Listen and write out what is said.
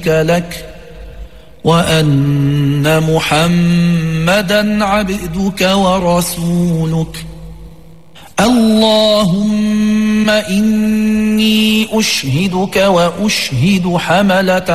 لك وأن محمدا عبدك ورسولك. اللهم إني أشهدك وأشهد حملة